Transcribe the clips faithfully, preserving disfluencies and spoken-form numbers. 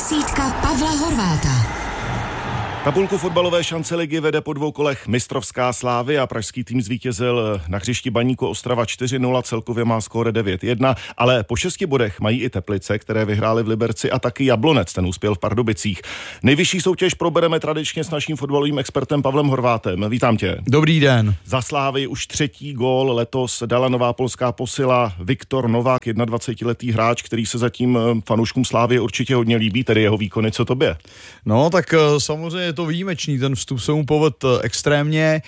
Desítka Pavla Horváta. Tabulku fotbalové šance ligy vede po dvou kolech mistrovská Slavia a pražský tým zvítězil na hřišti Baníku Ostrava čtyři nula, celkově má skóre devět jedna, ale po šesti bodech mají i Teplice, které vyhrály v Liberci, a taky Jablonec, ten uspěl v Pardubicích. Nejvyšší soutěž probereme tradičně s naším fotbalovým expertem Pavlem Horvátem. Vítám tě. Dobrý den. Za Slávy už třetí gól letos dala nová polská posila Viktor Novák, jednadvacetiletý hráč, který se zatím fanouškům Slávy určitě hodně líbí, tedy jeho výkony. Co tobě? No tak samozřejmě je to výjimečný, ten vstup se mu povedl extrémně.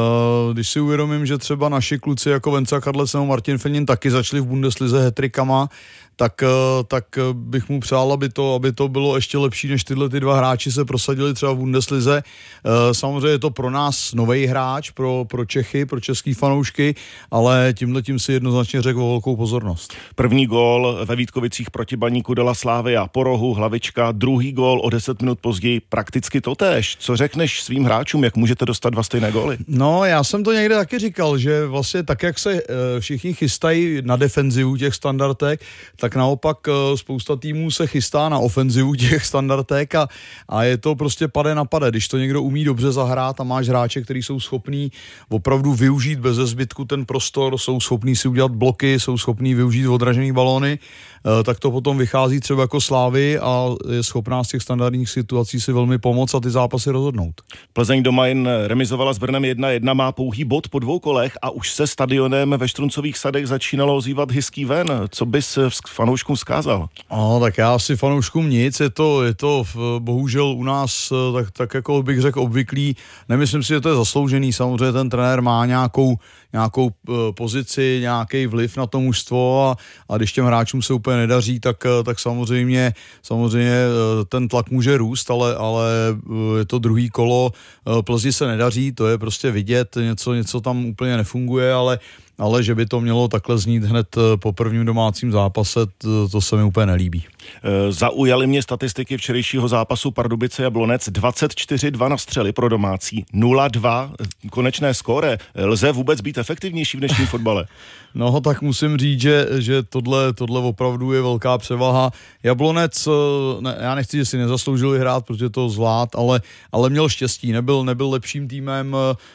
Když si uvědomím, že třeba naši kluci jako Venca Kadlec nebo Martin Fenin taky začali v Bundeslize hat-trickama, tak, tak bych mu přál, aby to, aby to bylo ještě lepší, než tyhle ty dva hráči se prosadili třeba v Bundeslize. Samozřejmě je to pro nás nový hráč, pro, pro Čechy, pro český fanoušky, ale tímhletím si jednoznačně řekl o velkou pozornost. První gól ve Vítkovicích proti Baníku dala Slavia po rohu, hlavička, druhý gól o deset minut později prakticky totéž. Co řekneš svým hráčům, jak můžete dostat dva stejné góly? No, já jsem to někde taky říkal, že vlastně tak, jak se všichni chystají na defenzivu těch standardek, tak naopak spousta týmů se chystá na ofenzivu těch standardek a, a je to prostě pade na pade. Když to někdo umí dobře zahrát a máš hráče, kteří jsou schopní opravdu využít bez zbytku ten prostor, jsou schopní si udělat bloky, jsou schopní využít odražený balóny, tak to potom vychází třeba jako Slávy a je schopná z těch standardních situací si velmi pomoct a ty zápasy rozhodnout. Plzeň doma jen remizovala s Brnem jedna jedna, má pouhý bod po dvou kolech a už se stadionem ve Štruncových sadech začínalo ozývat hezký ven. Co bys fanouškům vzkázal? No, tak já si fanouškům nic, je to, je to bohužel u nás tak, tak jako bych řekl obvyklý. Nemyslím si, že to je zasloužený, samozřejmě ten trenér má nějakou nějakou pozici, nějaký vliv na to mužstvo a, a když těm hráčům se úplně nedaří, tak, tak samozřejmě, samozřejmě ten tlak může růst, ale, ale je to druhý kolo, Plzni se nedaří, to je prostě vidět, něco, něco tam úplně nefunguje, ale ale že by to mělo takhle znít hned po prvním domácím zápase, to, to se mi úplně nelíbí. Zaujaly mě statistiky včerejšího zápasu Pardubice Jablonec. dvacet čtyři dva na střely pro domácí, nula dva konečné skóre. Lze vůbec být efektivnější v dnešním fotbale? No, tak musím říct, že, že tohle, tohle opravdu je velká převaha. Jablonec, ne, já nechci, že si nezasloužil vyhrát, protože to zvlád, ale, ale měl štěstí, nebyl, nebyl lepším týmem,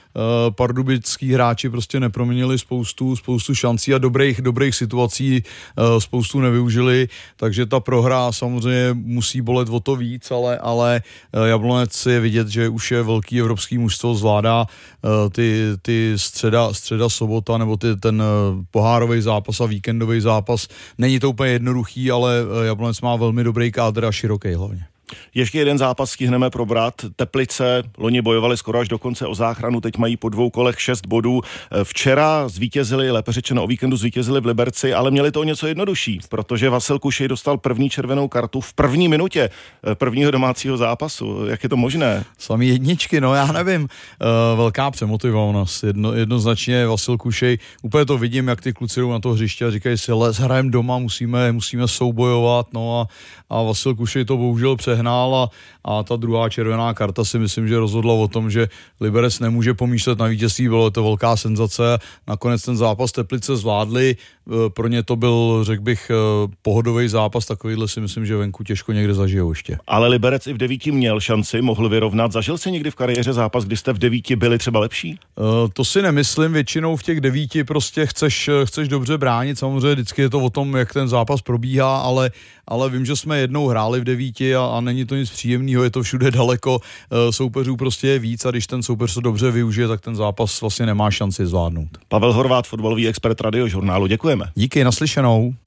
pardubický hráči prostě neproměnili spoustu, spoustu šancí a dobrých, dobrých situací spoustu nevyužili, takže ta prohra samozřejmě musí bolet o to víc, ale, ale Jablonec je vidět, že už je velký evropský mužstvo, zvládá ty, ty středa, středa, sobota nebo ty, ten pohárový zápas a víkendový zápas. Není to úplně jednoduchý, ale Jablonec má velmi dobrý kádr a široký hlavně. Ještě jeden zápas stihneme probrat. Teplice loni bojovali skoro až do konce o záchranu, teď mají po dvou kolech šest bodů. Včera zvítězili, lépe řečeno o víkendu zvítězili v Liberci, ale měli to o něco jednodušší, protože Vasil Kušej dostal první červenou kartu v první minutě prvního domácího zápasu. Jak je to možné? Samý jedničky, no já nevím. Velká přemotivovanost. Jedno, jednoznačně Vasil Kušej, úplně to vidím, jak ty kluci jdou na to hřiště a říkají si, les, hrajeme doma, musíme, musíme soubojovat, no a, a Vasil Kušej to bohužel přehnal a, a ta druhá červená karta si myslím, že rozhodla o tom, že Liberec nemůže pomýšlet na vítězství, bylo to velká senzace. Nakonec ten zápas Teplice zvládli, pro ně to byl, řekl bych, pohodový zápas, takovýhle si myslím, že venku těžko někde zažijou ještě. Ale Liberec i v devíti měl šanci, mohl vyrovnat. Zažil jsi někdy v kariéře zápas, kdy jste v devíti byli třeba lepší? Uh, to si nemyslím, většinou v těch devíti prostě chceš, chceš dobře bránit, samozřejmě vždycky je to o tom, jak ten zápas probíhá, ale, ale vím, že jsme jednou hráli v devíti a, a není to nic příjemného, je to všude daleko, soupeřů prostě je víc a když ten soupeř to dobře využije, tak ten zápas vlastně nemá šanci zvládnout. Pavel Horvát, fotbalový expert Radiožurnálu, děkujeme. Díky, naslyšenou.